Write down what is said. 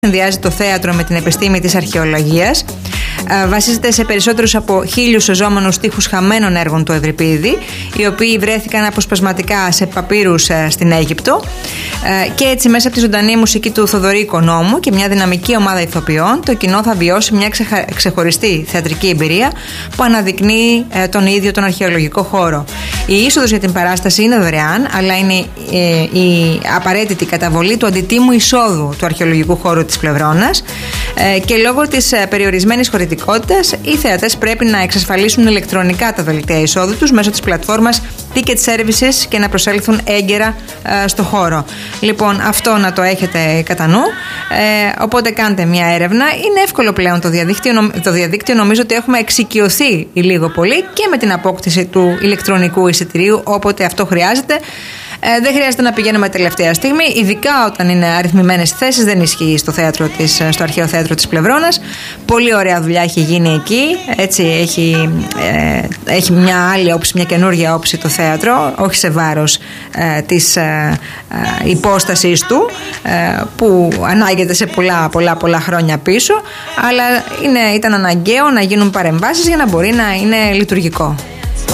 Συνδυάζει το θέατρο με την επιστήμη της αρχαιολογίας. Βασίζεται σε περισσότερους από 1.000 σωζόμενους τοίχους χαμένων έργων του Ευρυπίδη, οι οποίοι βρέθηκαν αποσπασματικά σε παπύρους στην Αίγυπτο. Και έτσι, μέσα από τη ζωντανή μουσική του Θοδωρή Οικονόμου και μια δυναμική ομάδα ηθοποιών, το κοινό θα βιώσει μια ξεχωριστή θεατρική εμπειρία που αναδεικνύει τον ίδιο τον αρχαιολογικό χώρο. Η είσοδος για την παράσταση είναι δωρεάν, αλλά είναι η απαραίτητη καταβολή του αντιτίμου εισόδου του αρχαιολογικού χώρου της Πλευρώνας, και λόγω της περιορισμένης χωρητικότητας, οι θεατές πρέπει να εξασφαλίσουν ηλεκτρονικά τα δελτία εισόδου τους μέσω της πλατφόρμας Ticket Services και να προσέλθουν έγκαιρα στο χώρο. Λοιπόν, αυτό να το έχετε κατά νου. Οπότε κάντε μια έρευνα. Είναι εύκολο πλέον το διαδίκτυο. Νομίζω ότι έχουμε εξοικειωθεί λίγο πολύ και με την απόκτηση του ηλεκτρονικού εισιτηρίου όποτε αυτό χρειάζεται. Δεν χρειάζεται να πηγαίνουμε τελευταία στιγμή, ειδικά όταν είναι αριθμημένες θέσεις. Δεν ισχύει στο αρχαίο θέατρο της Πλευρώνας. Πολύ ωραία δουλειά έχει γίνει εκεί. Έτσι έχει μια άλλη όψη, μια καινούργια όψη το θέατρο, όχι σε βάρος της υπόστασης του, που ανάγεται σε πολλά χρόνια πίσω, αλλά ήταν αναγκαίο να γίνουν παρεμβάσεις για να μπορεί να είναι λειτουργικό.